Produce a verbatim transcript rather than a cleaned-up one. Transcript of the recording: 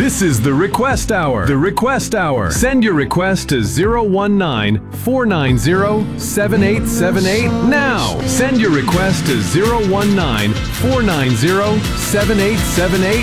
This is the Request Hour. The Request Hour. Send your request to zero one nine, four nine zero, seven eight seven eight now. Send your request to zero one nine, four nine zero, seven eight seven eight